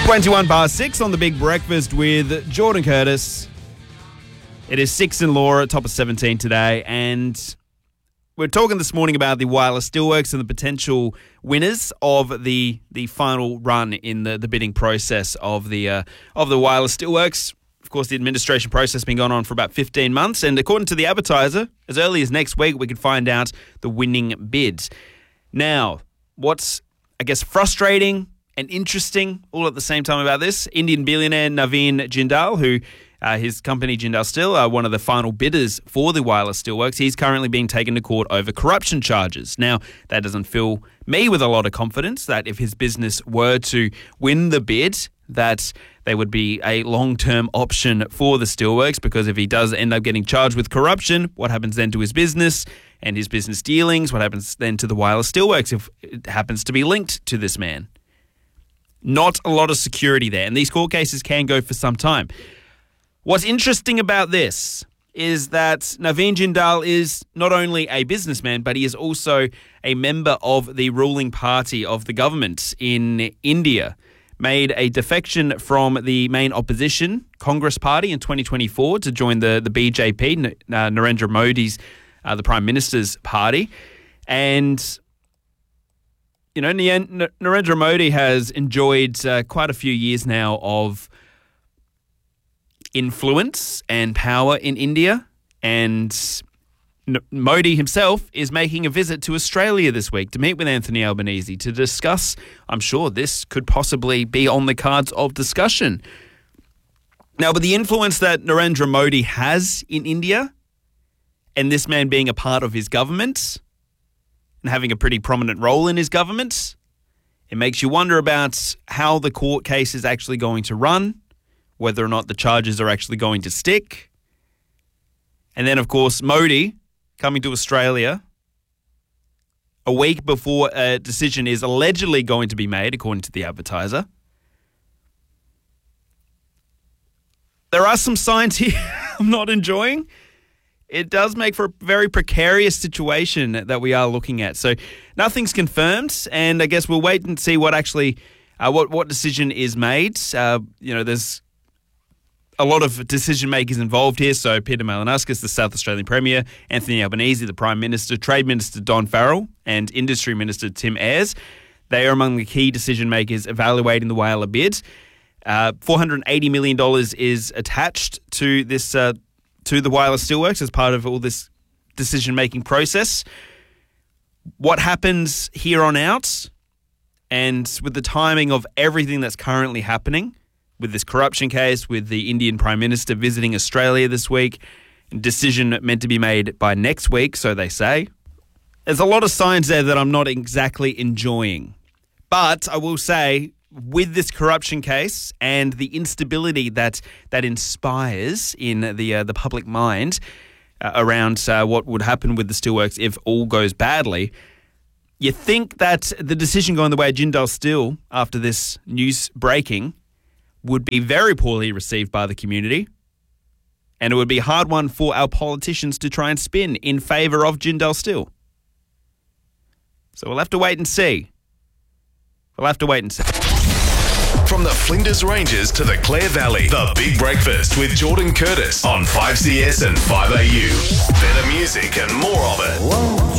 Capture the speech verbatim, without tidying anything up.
twenty-one past six on the Big Breakfast with Jordan Curtis. It is six in law at top of seventeen today, and we're talking this morning about the Wireless Steelworks and the potential winners of the the final run in the, the bidding process of the uh, of the Wireless Steelworks. Of course, the administration process has been going on for about fifteen months, and according to the advertiser, as early as next week, we could find out the winning bids. Now, what's, I guess, frustrating and interesting all at the same time about this, Indian billionaire Navin Jindal, who uh, his company Jindal Steel are one of the final bidders for the Wireless Steelworks. He's currently being taken to court over corruption charges. Now, that doesn't fill me with a lot of confidence that if his business were to win the bid, that they would be a long-term option for the Steelworks, because if he does end up getting charged with corruption, what happens then to his business and his business dealings? What happens then to the Wireless Steelworks if it happens to be linked to this man? Not a lot of security there, and these court cases can go for some time. What's interesting about this is that Navin Jindal is not only a businessman, but he is also a member of the ruling party of the government in India. Made a defection from the main opposition Congress Party in twenty twenty-four to join the, the B J P, uh, Narendra Modi's, uh, the Prime Minister's party. And You know, Narendra Modi has enjoyed uh, quite a few years now of influence and power in India, and N- Modi himself is making a visit to Australia this week to meet with Anthony Albanese to discuss. I'm sure this could possibly be on the cards of discussion. Now, but the influence that Narendra Modi has in India, and this man being a part of his government and having a pretty prominent role in his government, it makes you wonder about how the court case is actually going to run, whether or not the charges are actually going to stick. And then, of course, Modi coming to Australia a week before a decision is allegedly going to be made, according to the advertiser. There are some signs here I'm not enjoying. It does make for a very precarious situation that we are looking at. So nothing's confirmed, and I guess we'll wait and see what actually, uh, what what decision is made. Uh, you know, there's a lot of decision makers involved here. So Peter Malinauskas, the South Australian Premier, Anthony Albanese, the Prime Minister, Trade Minister Don Farrell, and Industry Minister Tim Ayres. They are among the key decision makers evaluating the Whyalla bid. Uh, four hundred eighty million dollars is attached to this. Uh, to the Wireless Steelworks as part of all this decision-making process. What happens here on out, and with the timing of everything that's currently happening, with this corruption case, with the Indian Prime Minister visiting Australia this week, and decision meant to be made by next week, so they say, there's a lot of signs there that I'm not exactly enjoying. But I will say, with this corruption case and the instability that that inspires in the uh, the public mind uh, around uh, what would happen with the Steelworks if all goes badly, you think that the decision going the way of Jindal Steel after this news breaking would be very poorly received by the community, and it would be a hard one for our politicians to try and spin in favour of Jindal Steel. So we'll have to wait and see. We'll have to wait and see. From the Flinders Ranges to the Clare Valley, The Big Breakfast with Jordan Curtis on five C S and five A U. Better music and more of it.